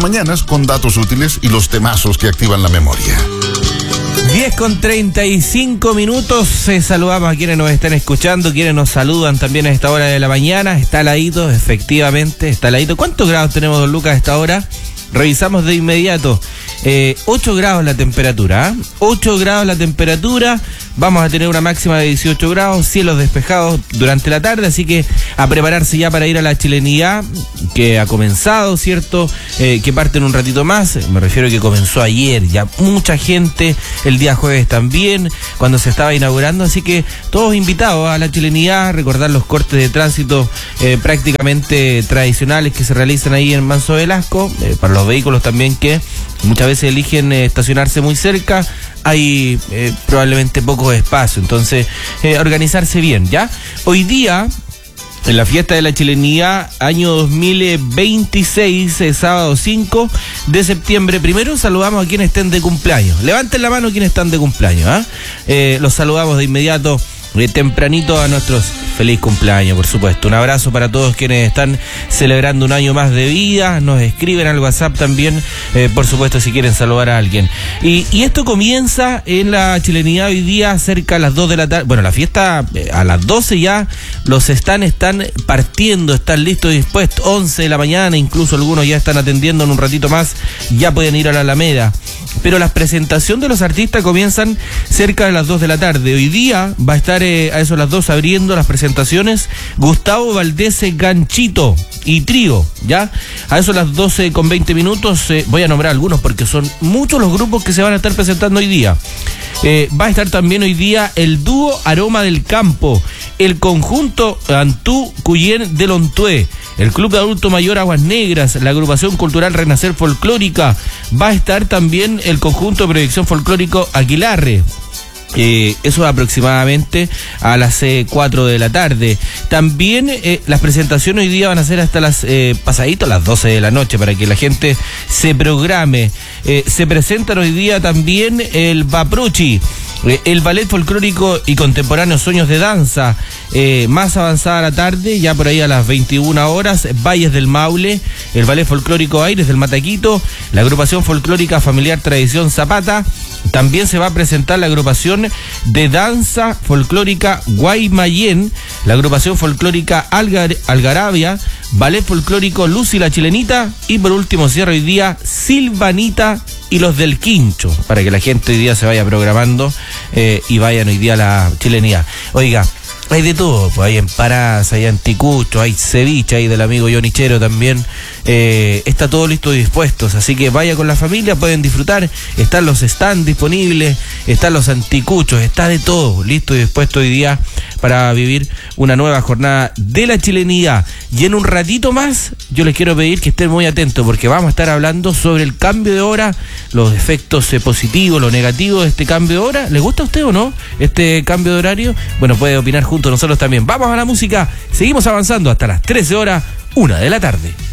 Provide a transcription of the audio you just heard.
mañanas con datos útiles y los temazos que activan la memoria. 10:35. Saludamos a quienes nos están escuchando, quienes nos saludan también a esta hora de la mañana. Está heladito, efectivamente, está heladito. ¿Cuántos grados tenemos, don Lucas, a esta hora? Revisamos de inmediato. 8 grados la temperatura, ¿eh? 8 grados la temperatura. Vamos a tener una máxima de 18 grados, cielos despejados durante la tarde, así que a prepararse ya para ir a la chilenidad, que ha comenzado, ¿cierto? Que parte en un ratito más, me refiero a que comenzó ayer, ya mucha gente, el día jueves también, cuando se estaba inaugurando, así que todos invitados a la chilenidad, recordar los cortes de tránsito prácticamente tradicionales que se realizan ahí en Manso Velasco, para los vehículos también que muchas veces eligen estacionarse muy cerca, hay probablemente poco espacio, entonces organizarse bien, ¿ya? Hoy día, en la fiesta de la chilenidad, año 2026, sábado 5 de septiembre, primero saludamos a quienes estén de cumpleaños. Levanten la mano quienes están de cumpleaños, ¿eh? Los saludamos de inmediato, tempranito a nuestros feliz cumpleaños, por supuesto. Un abrazo para todos quienes están celebrando un año más de vida. Nos escriben al WhatsApp también, por supuesto, si quieren saludar a alguien. Y esto comienza en la chilenidad hoy día cerca a las 2 de la tarde. Bueno, la fiesta a las 12 ya, los están partiendo, están listos y dispuestos. 11 de la mañana, incluso algunos ya están atendiendo en un ratito más, ya pueden ir a la Alameda. Pero la presentación de los artistas comienzan cerca de las 2 de la tarde. Hoy día va a estar a eso las 2 abriendo las presentaciones Gustavo Valdés Ganchito y Trío, ¿ya? A eso las 12:20. Voy a nombrar algunos porque son muchos los grupos que se van a estar presentando hoy día. Va a estar también hoy día el dúo Aroma del Campo, el conjunto Antú Cuyén del Ontué, el Club de Adulto Mayor Aguas Negras, la agrupación cultural Renacer Folclórica. Va a estar también el conjunto de proyección folclórico Aguilarre. Eso aproximadamente a las 4 de la tarde. También las presentaciones hoy día van a ser hasta las pasadito a las 12 de la noche para que la gente se programe. Se presentan hoy día también el Bapruchi, el ballet folclórico y contemporáneo Sueños de Danza. Más avanzada la tarde, ya por ahí a las 21 horas, Valles del Maule, el ballet folclórico Aires del Mataquito, la agrupación folclórica familiar Tradición Zapata. También se va a presentar la agrupación de danza folclórica Guaymallén, la agrupación folclórica Algarabia, ballet folclórico Lucy la Chilenita y por último cierra hoy día Silvanita y los del Quincho, para que la gente hoy día se vaya programando y vayan hoy día a la chilenidad. Oiga, hay de todo, pues hay empanadas, hay anticuchos, hay ceviche, hay del amigo Johnny Chero también. Está todo listo y dispuestos, así que vaya con la familia, pueden disfrutar. Están los stands disponibles, están los anticuchos, está de todo listo y dispuesto hoy día para vivir una nueva jornada de la chilenidad. Y en un ratito más yo les quiero pedir que estén muy atentos porque vamos a estar hablando sobre el cambio de hora, los efectos positivos, lo negativo de este cambio de hora. ¿Les gusta a usted o no este cambio de horario? Bueno, puede opinar junto a nosotros también. Vamos a la música, seguimos avanzando hasta las 13 horas, 1 de la tarde.